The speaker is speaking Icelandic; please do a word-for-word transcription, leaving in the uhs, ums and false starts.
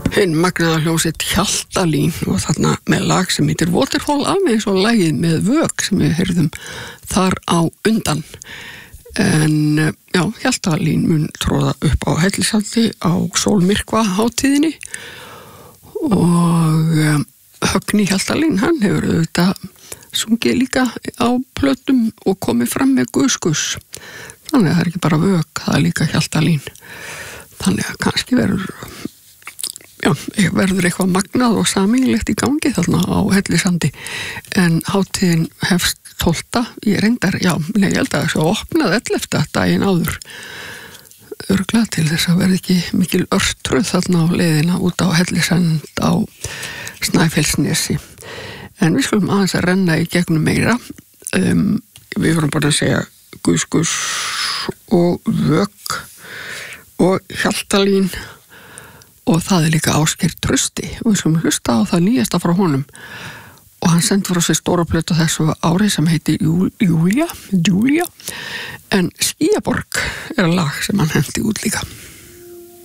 Hinn magnaða hljómsveit Hjaltalín og þarna með lag sem heitir Waterfall, alveg eins og lagið með Vök sem við heyrðum þar á undan. En já, Hjaltalín mun tróða upp á Hellissandi á Sólmyrkva hátíðinni og um, Högni Hjaltalín, hann hefur auðvitað sungið líka á plötum og komið fram með Guðskus. Þannig að það er ekki bara Vök, það er líka Hjaltalín. Þannig að kannski verður Já, verður eitthvað magnað og sameiginlegt í gangi þarna á Hellissandi, en hátíðin hefst tólfta, ég reyndar, já, nei, ég held að þessu opnað ellefta daginn áður, örugglega til þess að verði ekki mikil örtröð þarna á leiðina út á Hellissand á Snæfellsnesi. En við skulum aðeins að renna í gegnum meira, um, við vorum bara að segja Guðskus og Vök og Hjaltalín, og það er líka Ásgeir Trausti og við skulum hlusta á það nýjasta frá honum og hann sendi frá sér stóra plötu þessu ári sem heitir Júlía, Júlía en Skýjaborg er lag sem hann hendi út líka.